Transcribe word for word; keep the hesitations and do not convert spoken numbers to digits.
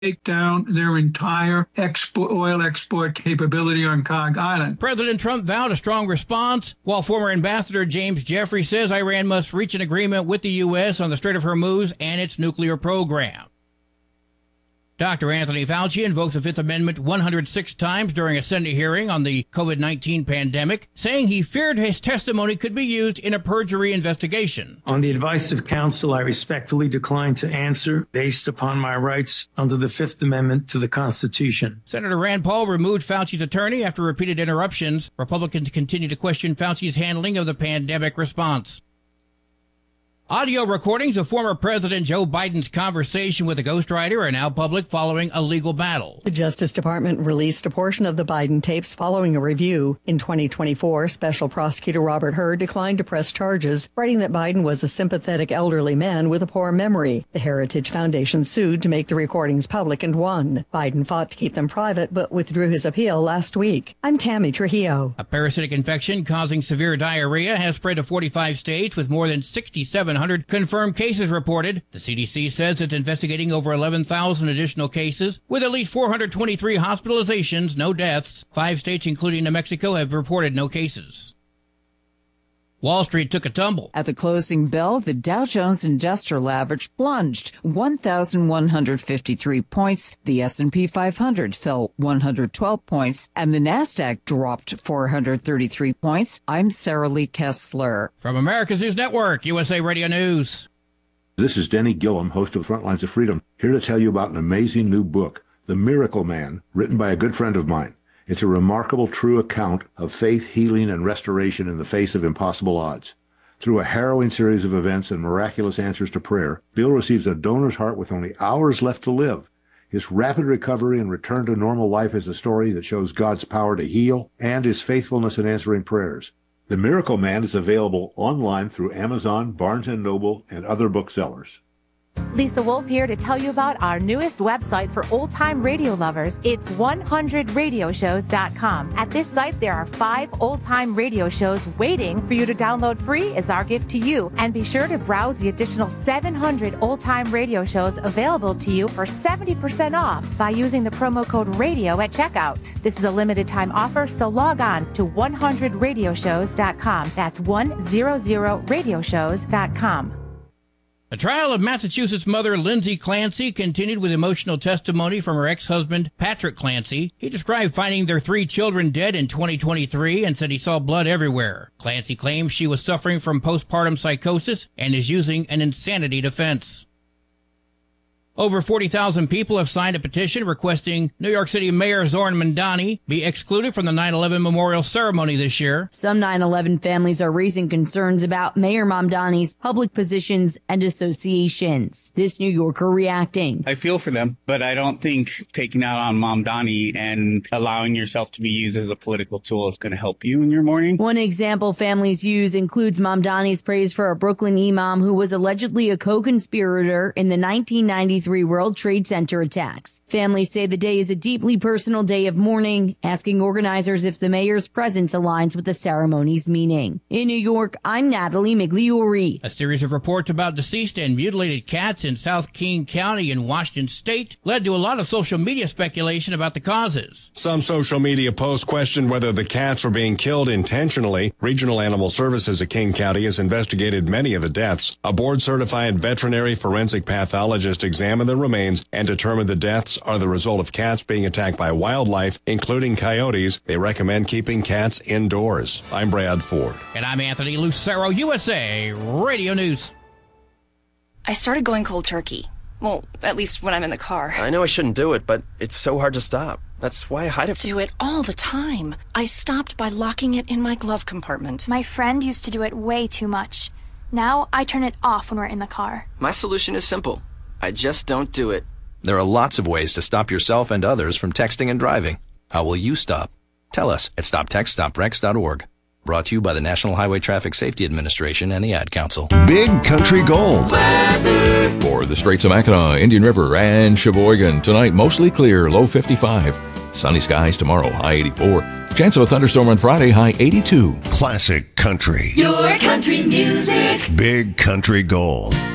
take down their entire export, oil export capability on Cog Island. President Trump vowed a strong response, while former Ambassador James Jeffrey says Iran must reach an agreement with the U S on the Strait of Hormuz and its nuclear program. Doctor Anthony Fauci invoked the Fifth Amendment one hundred six times during a Senate hearing on the COVID nineteen pandemic, saying he feared his testimony could be used in a perjury investigation. On the advice of counsel, I respectfully decline to answer based upon my rights under the Fifth Amendment to the Constitution. Senator Rand Paul removed Fauci's attorney after repeated interruptions. Republicans continue to question Fauci's handling of the pandemic response. Audio recordings of former President Joe Biden's conversation with a ghostwriter are now public following a legal battle. The Justice Department released a portion of the Biden tapes following a review. In twenty twenty-four, Special Prosecutor Robert Hur declined to press charges, writing that Biden was a sympathetic elderly man with a poor memory. The Heritage Foundation sued to make the recordings public and won. Biden fought to keep them private, but withdrew his appeal last week. I'm Tammy Trujillo. A parasitic infection causing severe diarrhea has spread to forty-five states with more than sixty-seven hundred confirmed cases reported. The C D C says it's investigating over eleven thousand additional cases, with at least four hundred twenty-three hospitalizations, no deaths. Five states, including New Mexico, have reported no cases. Wall Street took a tumble. At the closing bell, the Dow Jones Industrial Average plunged one thousand one hundred fifty-three points, the S and P five hundred fell one hundred twelve points, and the Nasdaq dropped four hundred thirty-three points. I'm Sarah Lee Kessler. From America's News Network, U S A Radio News. This is Denny Gillum, host of Frontlines of Freedom, here to tell you about an amazing new book, The Miracle Man, written by a good friend of mine. It's a remarkable, true account of faith, healing, and restoration in the face of impossible odds. Through a harrowing series of events and miraculous answers to prayer, Bill receives a donor's heart with only hours left to live. His rapid recovery and return to normal life is a story that shows God's power to heal and his faithfulness in answering prayers. The Miracle Man is available online through Amazon, Barnes and Noble, and other booksellers. Lisa Wolf here to tell you about our newest website for old-time radio lovers. It's one hundred radio shows dot com. At this site, there are five old-time radio shows waiting for you to download free as our gift to you. And be sure to browse the additional seven hundred old-time radio shows available to you for seventy percent off by using the promo code RADIO at checkout. This is a limited-time offer, so log on to one hundred radio shows dot com. That's one hundred radio shows dot com. The trial of Massachusetts mother Lindsay Clancy continued with emotional testimony from her ex-husband, Patrick Clancy. He described finding their three children dead in twenty twenty-three and said he saw blood everywhere. Clancy claims she was suffering from postpartum psychosis and is using an insanity defense. Over forty thousand people have signed a petition requesting New York City Mayor Zohran Mamdani be excluded from the nine eleven memorial ceremony this year. Some nine eleven families are raising concerns about Mayor Mamdani's public positions and associations. This New Yorker reacting. I feel for them, but I don't think taking out on Mamdani and allowing yourself to be used as a political tool is going to help you in your mourning. One example families use includes Mamdani's praise for a Brooklyn imam who was allegedly a co-conspirator in the nineteen ninety-three World Trade Center attacks. Families say the day is a deeply personal day of mourning, asking organizers if the mayor's presence aligns with the ceremony's meaning. In New York, I'm Natalie Migliori. A series of reports about deceased and mutilated cats in South King County in Washington State led to a lot of social media speculation about the causes. Some social media posts questioned whether the cats were being killed intentionally. Regional Animal Services of King County has investigated many of the deaths. A board-certified veterinary forensic pathologist examined the remains and determined the deaths are the result of cats being attacked by wildlife, including coyotes. They recommend keeping cats indoors. I'm Brad Ford. And I'm Anthony Lucero, U S A Radio News. I started going cold turkey. Well, at least when I'm in the car. I know I shouldn't do it, but it's so hard to stop. That's why I hide it. Do it all the time. I stopped by locking it in my glove compartment. My friend used to do it way too much. Now I turn it off when we're in the car. My solution is simple. I just don't do it. There are lots of ways to stop yourself and others from texting and driving. How will you stop? Tell us at stop text stop wrecks dot org. Brought to you by the National Highway Traffic Safety Administration and the Ad Council. Big Country Gold. Weather. For the Straits of Mackinac, Indian River, and Sheboygan. Tonight, mostly clear, low fifty-five. Sunny skies tomorrow, high eighty-four. Chance of a thunderstorm on Friday, high eighty-two. Classic country. Your country music. Big Country Gold.